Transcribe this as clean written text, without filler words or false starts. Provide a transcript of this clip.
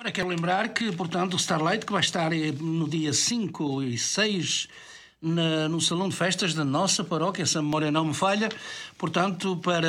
Ora, quero lembrar que, portanto, o Starlight, que vai estar no dia 5 e 6 no Salão de Festas da nossa paróquia, essa memória não me falha, portanto, para